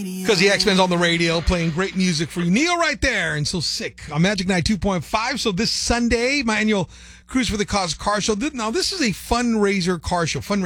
Because the X-Men's on the radio playing great music for you. Neo right there, and so sick on Magic 92.5. So this Sunday, my annual Cruise for the Cause car show. Now, this is a fundraising car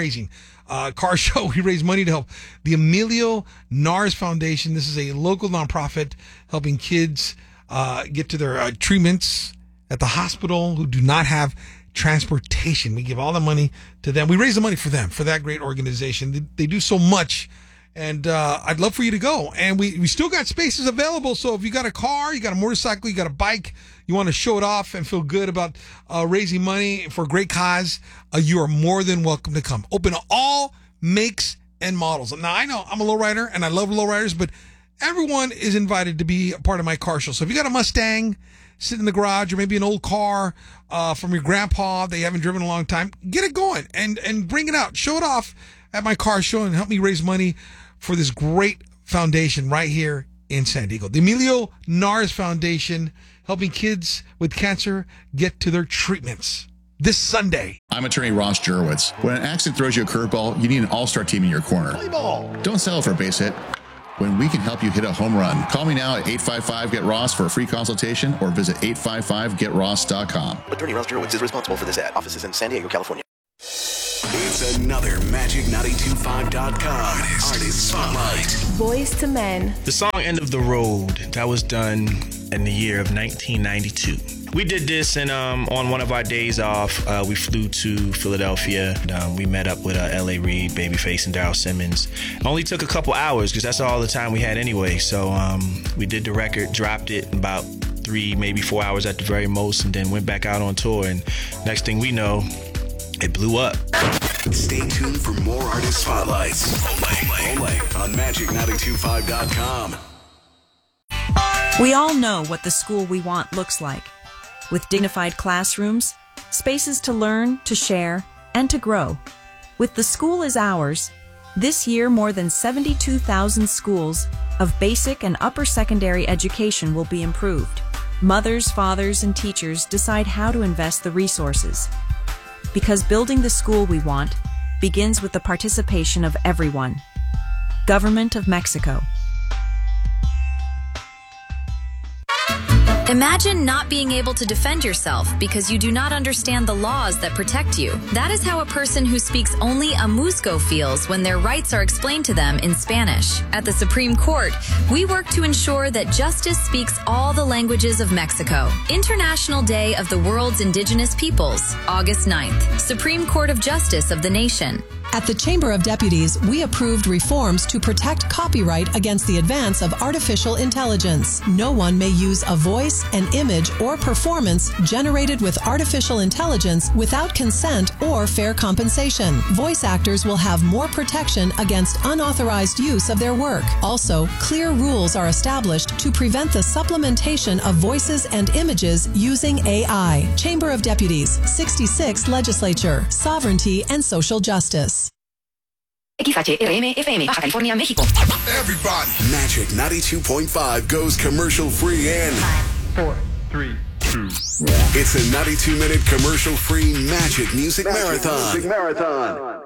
show. We raise money to help the Emilio Nars Foundation. This is a local nonprofit helping kids get to their treatments at the hospital who do not have transportation. We give all the money to them. We raise the money for them, for that great organization. They do so much. And I'd love for you to go. And we still got spaces available. So if you got a car, you got a motorcycle, you got a bike, you want to show it off and feel good about raising money for a great cause, you are more than welcome to come. Open to all makes and models. Now, I know I'm a lowrider and I love lowriders, but everyone is invited to be a part of my car show. So if you got a Mustang sitting in the garage, or maybe an old car from your grandpa that you haven't driven in a long time, get it going and bring it out. Show it off at my car show and help me raise money for this great foundation right here in San Diego. The Emilio Nars Foundation, helping kids with cancer get to their treatments. This Sunday. I'm attorney Ross Jurowitz. When an accident throws you a curveball, you need an all-star team in your corner. Play ball. Don't settle for a base hit when we can help you hit a home run. Call me now at 855-GET-ROSS for a free consultation or visit 855-GetRoss.com. Attorney Ross Jurowitz is responsible for this ad. Office is in San Diego, California. It's another Magic925.com Artist Spotlight. Boys to Men. The song End of the Road, that was done in the year of 1992. We did this and on one of our days off. We flew to Philadelphia. And, we met up with L.A. Reid, Babyface, and Daryl Simmons. It only took a couple hours because that's all the time we had anyway. So we did the record, dropped it in about 3, maybe 4 hours at the very most, and then went back out on tour. And next thing we know, it blew up. Stay tuned for more Artist Spotlights. Only on Magic925.com. We all know what the school we want looks like. With dignified classrooms, spaces to learn, to share, and to grow. With The School Is Ours, this year more than 72,000 schools of basic and upper secondary education will be improved. Mothers, fathers, and teachers decide how to invest the resources. Because building the school we want begins with the participation of everyone. Government of Mexico. Imagine not being able to defend yourself because you do not understand the laws that protect you. That is how a person who speaks only Amuzgo feels when their rights are explained to them in Spanish. At the Supreme Court, we work to ensure that justice speaks all the languages of Mexico. International Day of the World's Indigenous Peoples, August 9th. Supreme Court of Justice of the nation. At the Chamber of Deputies, we approved reforms to protect copyright against the advance of artificial intelligence. No one may use a voice, an image, or performance generated with artificial intelligence without consent or fair compensation. Voice actors will have more protection against unauthorized use of their work. Also, clear rules are established to prevent the supplementation of voices and images using AI. Chamber of Deputies, 66th Legislature, Sovereignty and Social Justice. XHRM FM, Baja California, México. Everybody, Magic 92.5 goes commercial free in 5, 4, 3, 2. It's a 92-minute commercial free Magic Music Marathon.